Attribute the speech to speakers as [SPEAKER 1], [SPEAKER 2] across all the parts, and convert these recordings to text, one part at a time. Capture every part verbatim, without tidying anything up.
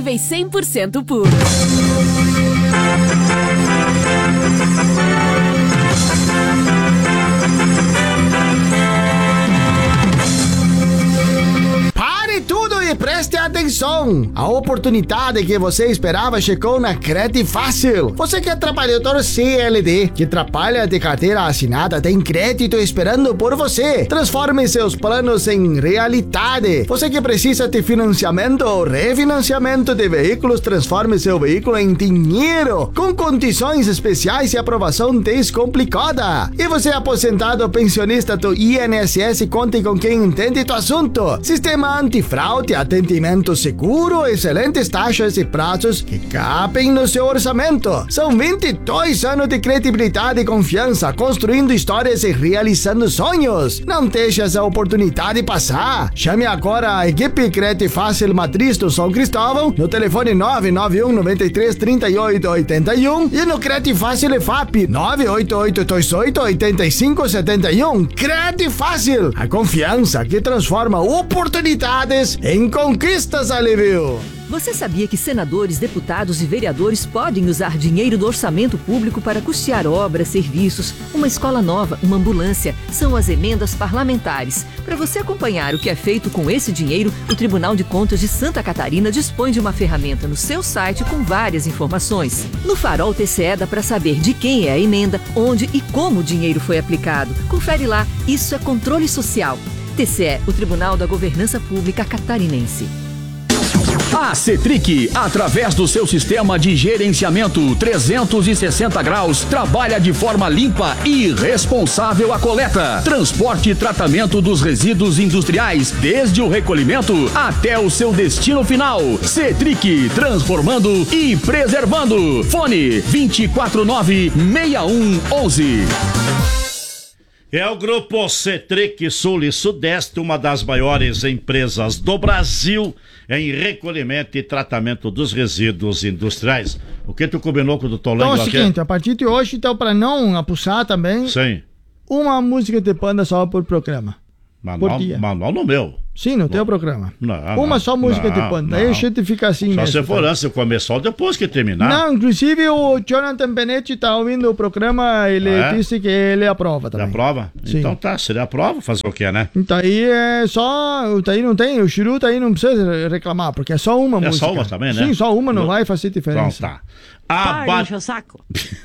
[SPEAKER 1] cem por cento puro.
[SPEAKER 2] Tudo e preste atenção! A oportunidade que você esperava chegou na Crede Fácil. Você que é trabalhador C L T, que trabalha de carteira assinada, tem crédito esperando por você. Transforme seus planos em realidade. Você que precisa de financiamento ou refinanciamento de veículos, transforme seu veículo em dinheiro, com condições especiais e aprovação descomplicada. E você aposentado ou pensionista do I N S S, conte com quem entende do assunto. Sistema antifraude, atendimento seguro, excelentes taxas e prazos que cabem no seu orçamento. São vinte e dois anos de credibilidade e confiança, construindo histórias e realizando sonhos. Não deixe essa oportunidade passar. Chame agora a equipe Crede Fácil Matriz do São Cristóvão no telefone nove nove um nove três três oito oito um e no Crede Fácil F A P nove oito oito dois oito oito cinco sete um. Crede Fácil, a confiança que transforma oportunidades em conquistas, Alívio.
[SPEAKER 3] Você sabia que senadores, deputados e vereadores podem usar dinheiro do orçamento público para custear obras, serviços, uma escola nova, uma ambulância? São as emendas parlamentares. Para você acompanhar o que é feito com esse dinheiro, o Tribunal de Contas de Santa Catarina dispõe de uma ferramenta no seu site com várias informações. No Farol T C E dá para saber de quem é a emenda, onde e como o dinheiro foi aplicado. Confere lá, isso é controle social. T C E, o Tribunal da Governança Pública Catarinense.
[SPEAKER 4] A Cetric, através do seu sistema de gerenciamento trezentos e sessenta graus, trabalha de forma limpa e responsável a coleta, transporte e tratamento dos resíduos industriais, desde o recolhimento até o seu destino final. Cetric, transformando e preservando. Fone vinte e quatro nove, seis um onze.
[SPEAKER 5] É o Grupo Cetric Sul e Sudeste, uma das maiores empresas do Brasil em recolhimento e tratamento dos resíduos industriais. O que tu combinou com o doutor Lange?
[SPEAKER 2] Então é o seguinte, a partir de hoje, então, para não apuxar também,
[SPEAKER 5] sim,
[SPEAKER 2] uma música de banda só por programa.
[SPEAKER 5] Manual,
[SPEAKER 2] por dia.
[SPEAKER 5] Manual no meu.
[SPEAKER 2] Sim, no teu programa.
[SPEAKER 5] Não,
[SPEAKER 2] uma
[SPEAKER 5] não,
[SPEAKER 2] só música
[SPEAKER 5] não,
[SPEAKER 2] de banda. Aí a gente fica assim
[SPEAKER 5] só
[SPEAKER 2] mesmo.
[SPEAKER 5] se for antes de começar ou depois que terminar.
[SPEAKER 2] Não, inclusive o Jonathan Benetti tá ouvindo o programa, ele
[SPEAKER 5] é?
[SPEAKER 2] disse que ele aprova também.
[SPEAKER 5] Ele aprova?
[SPEAKER 2] Sim.
[SPEAKER 5] Então tá, se ele aprova, fazer o que, né?
[SPEAKER 2] Então aí é só, aí não tem, o Chiru tá aí não precisa reclamar, porque é só uma
[SPEAKER 5] é
[SPEAKER 2] música.
[SPEAKER 5] É só uma também, né?
[SPEAKER 2] Sim, só uma não
[SPEAKER 5] no...
[SPEAKER 2] vai fazer diferença.
[SPEAKER 5] Então tá. A, ba...
[SPEAKER 3] saco.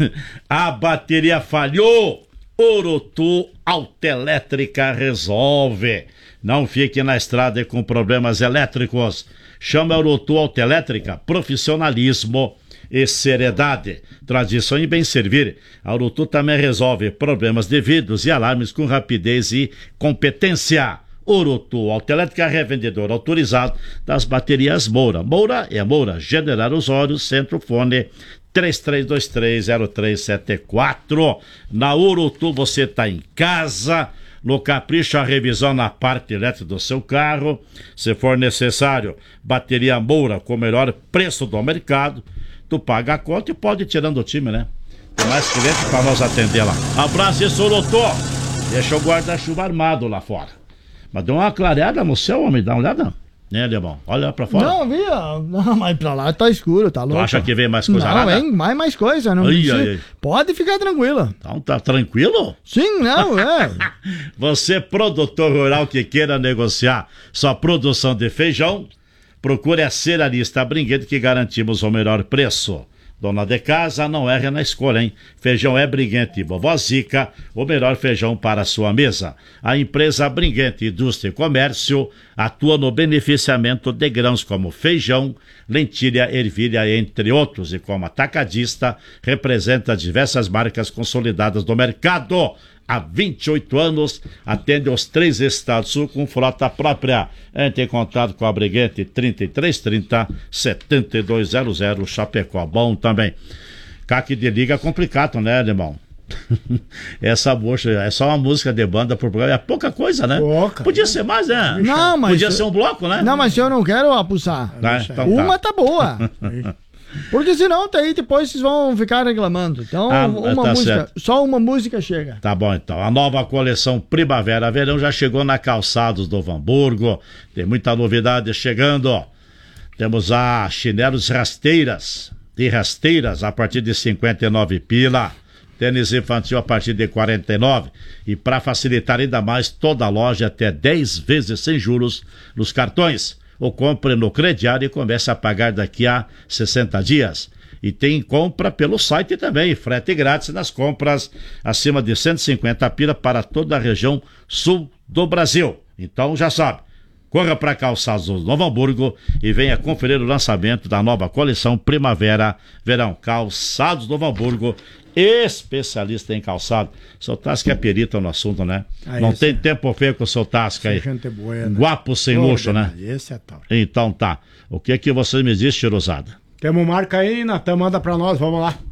[SPEAKER 5] a bateria falhou. Orotu Autoelétrica resolve. Não fique na estrada com problemas elétricos. Chama a Orotu Autoelétrica, profissionalismo e seriedade. Tradição e bem servir. A Orotu também resolve problemas de vidros e alarmes com rapidez e competência. Orotu Autoelétrica, revendedor autorizado das baterias Moura. Moura é Moura, General Osório, Centro Fone três três dois três zero três sete quatro. Na Orotu você está em casa, no capricho a revisão na parte elétrica do seu carro. Se for necessário, bateria Moura com o melhor preço do mercado, tu paga a conta e pode ir tirando o time, né? Tem mais cliente para nós atender lá. Abraço, isso, Orotu. Deixa o guarda-chuva armado lá fora. Mas deu uma clareada no céu, homem, dá uma olhada. Né, Alemão? Olha pra fora.
[SPEAKER 2] Não, via. Não, mas pra lá tá escuro, tá louco.
[SPEAKER 5] Tu acha que vem mais coisa?
[SPEAKER 2] Não, vem mais, mais coisa. Não
[SPEAKER 5] ai,
[SPEAKER 2] precisa...
[SPEAKER 5] ai, ai.
[SPEAKER 2] Pode ficar tranquila.
[SPEAKER 5] Então tá tranquilo?
[SPEAKER 2] Sim, não, é.
[SPEAKER 5] Você, produtor rural que queira negociar sua produção de feijão, procure a Cerealista Brinquedo que garantimos o melhor preço. Dona de casa, não erra na escolha, hein? Feijão é Brinquente e Vovó Zica, o melhor feijão para a sua mesa. A empresa Brinquente Indústria e Comércio atua no beneficiamento de grãos como feijão, lentilha, ervilha, entre outros. E como atacadista, representa diversas marcas consolidadas do mercado. Há vinte e oito anos, atende os três estados sul com frota própria. Entre em contato com a Briguente trinta e três trinta, setenta e dois zero zero, Chapecó. Bom também. Caque de liga é complicado, né, irmão? Essa bucha é só uma música de banda por programa, é pouca coisa, né?
[SPEAKER 2] Pouca.
[SPEAKER 5] Podia ser mais, né?
[SPEAKER 2] Não, mas
[SPEAKER 5] podia ser um bloco, né?
[SPEAKER 2] Não, mas eu não quero abusar.
[SPEAKER 5] Tá, então
[SPEAKER 2] uma
[SPEAKER 5] tá.
[SPEAKER 2] tá boa. Porque senão daí depois vocês vão ficar reclamando. Então,
[SPEAKER 5] ah,
[SPEAKER 2] uma
[SPEAKER 5] tá
[SPEAKER 2] música,
[SPEAKER 5] certo.
[SPEAKER 2] só uma música chega.
[SPEAKER 5] Tá bom, então. A nova coleção Primavera-Verão já chegou na Calçados do Hamburgo. Tem muita novidade chegando, ó. Temos a chinelos rasteiras e rasteiras a partir de cinquenta e nove pila. Tênis infantil a partir de quarenta e nove. E para facilitar ainda mais, toda a loja até dez vezes sem juros nos cartões. Ou compre no crediário e comece a pagar daqui a sessenta dias. E tem compra pelo site também, frete grátis nas compras acima de cento e cinquenta pila para toda a região sul do Brasil. Então já sabe, corra para Calçados do Novo Hamburgo e venha conferir o lançamento da nova coleção Primavera-Verão. Calçados do Novo Hamburgo, especialista em calçado. Seu Tasca é perito no assunto, né? Ah, Não tem é... tempo feio com o seu Tasca aí.
[SPEAKER 1] Gente boa, né?
[SPEAKER 5] Guapo sem oh, luxo, né?
[SPEAKER 1] Esse é tal.
[SPEAKER 5] Então tá. O que que você me diz, Chiruzada?
[SPEAKER 1] Temos marca aí, Natan, manda pra nós, vamos lá.